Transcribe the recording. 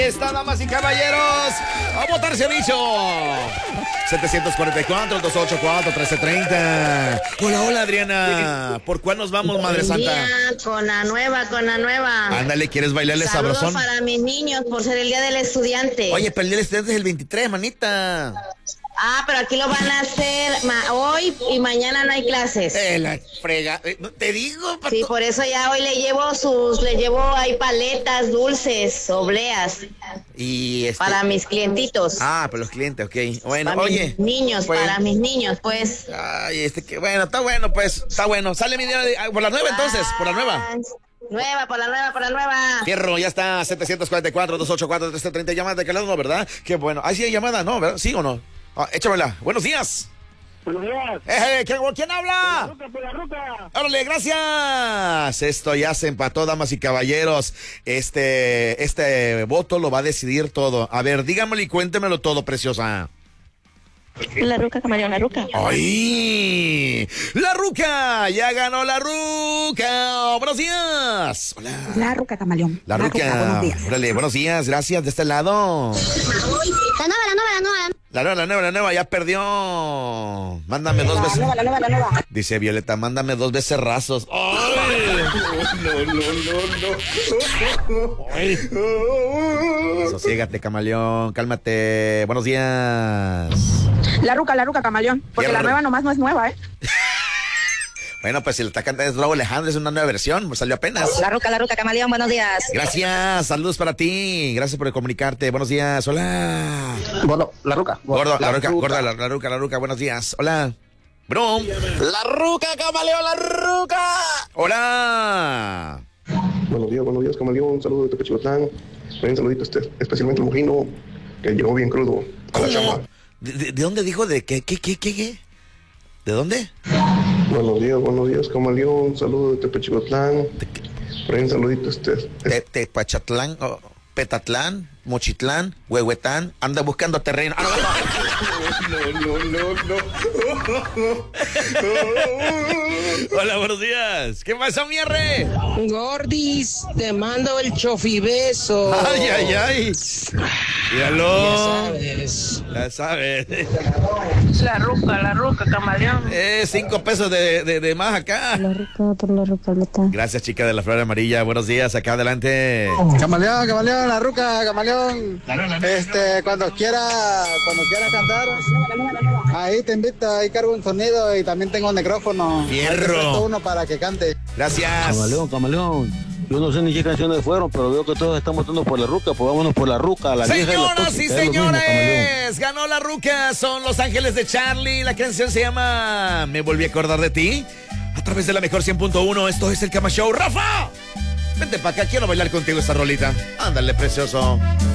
está, damas y caballeros. A votar se ha dicho. 744-284-1330. Hola, Adriana. ¿Por cuál nos vamos, Madre Santa? Con la nueva. Ándale, ¿quieres bailarle Saludos sabrosón? para mis niños por ser el Día del Estudiante. Oye, pero el día del estudiante es el 23, manita. Pero aquí lo van a hacer hoy y mañana no hay clases. La frega. Te digo, Sí, por eso ya hoy le llevo ahí paletas, dulces, obleas. Y para mis clientitos. para los clientes, ok. Bueno, para oye. Mis niños, pues, para mis niños, pues. Ay, bueno, está bueno, pues, está bueno. Sale mi día por la nueva entonces, por la nueva. Por la nueva. Fierro, ya está, 744-284-1330, llamada de calado, ¿verdad? Qué bueno. ¿Sí hay llamada, no, verdad? ¿Sí o no? Échamela. Buenos días. Buenos días. ¿Quién habla? Por la ruca. Órale, gracias. Esto ya se empató, damas y caballeros. Este voto lo va a decidir todo. A ver, dígamelo y cuéntemelo todo, preciosa. La ruca, camaleón, la ruca. ¡Ay! ¡La ruca! ¡Ya ganó la ruca! ¡Buenos días! Hola. La ruca, camaleón. La ruca. Buenos días. Órale, buenos días. Gracias, de este lado. La nueva, ya perdió. Mándame dos veces. La nueva. Dice Violeta, mándame 2 veces rasos. ¡Ay! ¡Ay! Sosiégate, camaleón, cálmate. Buenos días. La ruca, camaleón. Porque la nueva nomás no es nueva, ¿eh? Bueno, pues si le está cantando es Raúl Alejandro, es una nueva versión, pues salió apenas. La ruca, camaleón, buenos días. Gracias, saludos para ti. Gracias por comunicarte. Buenos días, hola. Bueno, la ruca. Gorda, la ruca, buenos días. Hola. Bro. La ruca, camaleón, la ruca. Hola. Buenos días, camaleón. Un saludo de Tepechigotlán. Un saludito especialmente al Mojino, que llegó bien crudo a la chamba. ¿De dónde dijo? ¿De qué? ¿De dónde? Buenos días, camaleón. Un saludo de Tepechigotlán. Un saludito Tepachatlán, Petatlán, Mochitlán, Huehuetán. Anda buscando terreno. No. Hola, buenos días. ¿Qué pasó, mi R? Gordis, te mando el chofibeso. Ay. Míralo. Ya sabes. La sabes. La ruca, camaleón. 5 pesos de más acá. La ruca, Gracias, chica de la flor amarilla. Buenos días, acá adelante. Camaleón, la ruca, camaleón. Cuando quiera cantar, ahí te invito, ahí cargo un sonido y también tengo un micrófono. Fierro. Uno para que cante. Gracias. Camaleón. Yo no sé ni qué canciones fueron, pero veo que todos están votando por la ruca, pues vámonos por la ruca. Señoras y señores, ganó la ruca, son Los Ángeles de Charlie. La canción se llama Me volví a acordar de ti. A través de la mejor 100.1, esto es el Cama Show. ¡Rafa! Vente para acá, quiero bailar contigo esta rolita. Ándale, precioso.